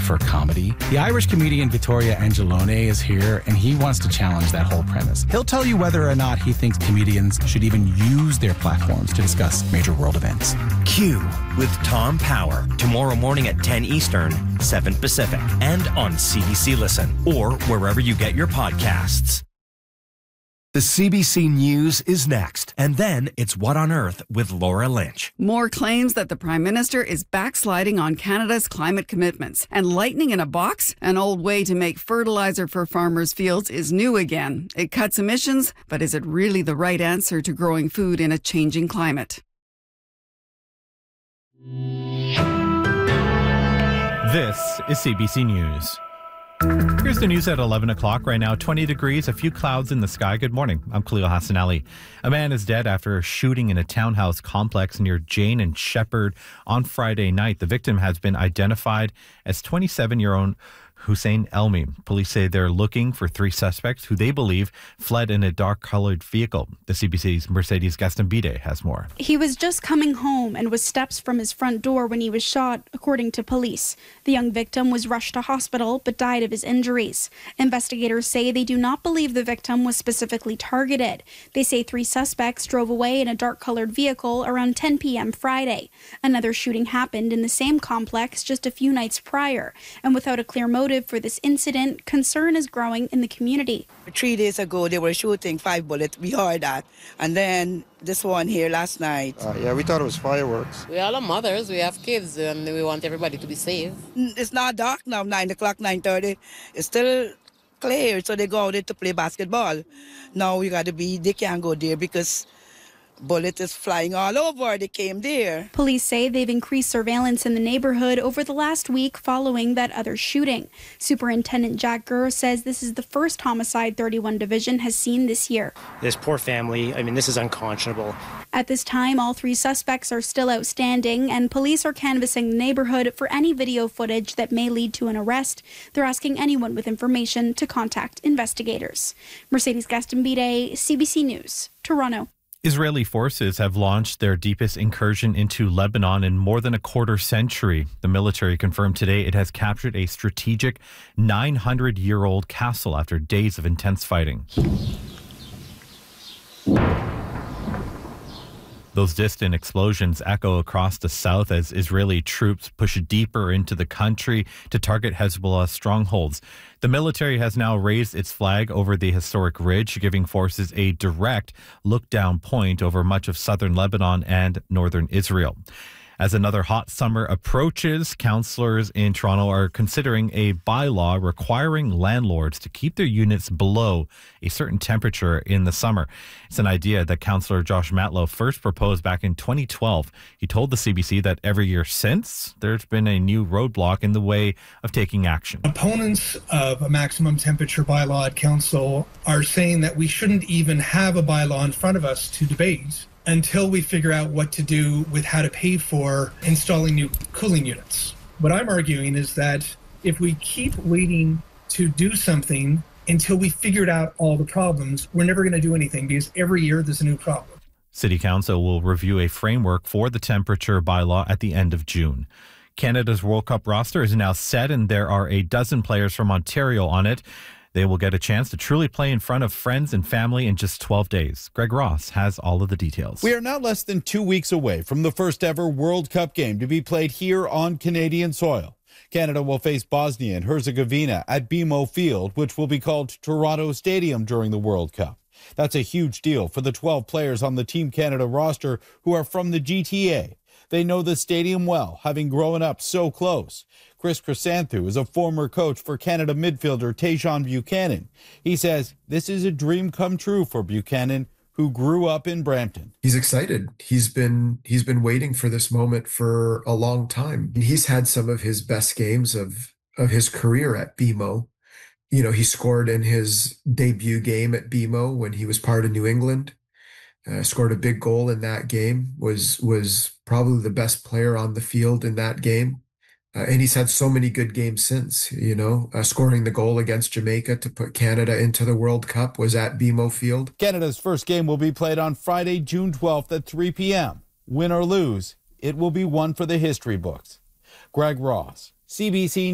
prefer comedy? The Irish comedian Vittorio Angelone is here, and he wants to challenge that whole premise. He'll tell you whether or not he thinks comedians should even use their platforms to discuss major world events. Q with Tom Power, tomorrow morning at 10 Eastern, 7 Pacific, and on CBC Listen, or wherever you get your podcasts. The CBC News is next, and then it's What on Earth with Laura Lynch. More claims that the Prime Minister is backsliding on Canada's climate commitments. And lightning in a box? An old way to make fertilizer for farmers' fields is new again. It cuts emissions, but is it really the right answer to growing food in a changing climate? This is CBC News. Here's the news at 11 o'clock right now. 20 degrees, a few clouds in the sky. Good morning. I'm Khalil Hassan Ali. A man is dead after a shooting in a townhouse complex near Jane and Shepherd on Friday night. The victim has been identified as 27-year-old Hussein Elmi. Police say they're looking for 3 suspects who they believe fled in a dark-colored vehicle. The CBC's Mercedes Gastambide has more. He was just coming home and was steps from his front door when he was shot, according to police. The young victim was rushed to hospital but died of his injuries. Investigators say they do not believe the victim was specifically targeted. They say 3 suspects drove away in a dark-colored vehicle around 10 p.m. Friday. Another shooting happened in the same complex just a few nights prior, and without a clear motive for this incident, concern is growing in the community. 3 days ago, they were shooting 5 bullets. We heard that. And then this one here last night. We thought it was fireworks. We all are mothers. We have kids, and we want everybody to be safe. It's not dark now, 9 o'clock, 9:30. It's still clear, so they go out there to play basketball. Now they can't go there because bullet is flying all over. They came there. Police say they've increased surveillance in the neighborhood over the last week following that other shooting. Superintendent Jack Gurr says this is the first homicide 31 Division has seen this year. This poor family, this is unconscionable. At this time, all 3 suspects are still outstanding, and police are canvassing the neighborhood for any video footage that may lead to an arrest. They're asking anyone with information to contact investigators. Mercedes Gastambide, CBC News, Toronto. Israeli forces have launched their deepest incursion into Lebanon in more than a quarter century. The military confirmed today it has captured a strategic 900-year-old castle after days of intense fighting. Those distant explosions echo across the south as Israeli troops push deeper into the country to target Hezbollah strongholds. The military has now raised its flag over the historic ridge, giving forces a direct look-down point over much of southern Lebanon and northern Israel. As another hot summer approaches, councillors in Toronto are considering a bylaw requiring landlords to keep their units below a certain temperature in the summer. It's an idea that Councillor Josh Matlow first proposed back in 2012. He told the CBC that every year since, there's been a new roadblock in the way of taking action. Opponents of a maximum temperature bylaw at council are saying that we shouldn't even have a bylaw in front of us to debate until we figure out what to do with how to pay for installing new cooling units. What I'm arguing is that if we keep waiting to do something until we figured out all the problems, we're never going to do anything because every year there's a new problem. City Council will review a framework for the temperature bylaw at the end of June. Canada's World Cup roster is now set and there are a dozen players from Ontario on it. They will get a chance to truly play in front of friends and family in just 12 days. Greg Ross has all of the details. We are now less than 2 weeks away from the first ever World Cup game to be played here on Canadian soil. Canada will face Bosnia and Herzegovina at BMO Field, which will be called Toronto Stadium during the World Cup. That's a huge deal for the 12 players on the Team Canada roster who are from the GTA. They know the stadium well, having grown up so close. Chris Chrysanthu is a former coach for Canada midfielder Tajon Buchanan. He says this is a dream come true for Buchanan, who grew up in Brampton. He's excited. He's been waiting for this moment for a long time. He's had some of his best games of his career at BMO. He scored in his debut game at BMO when he was part of New England. Scored a big goal in that game, was probably the best player on the field in that game. And he's had so many good games since, scoring the goal against Jamaica to put Canada into the World Cup was at BMO Field. Canada's first game will be played on Friday, June 12th at 3 p.m. Win or lose, it will be one for the history books. Greg Ross, CBC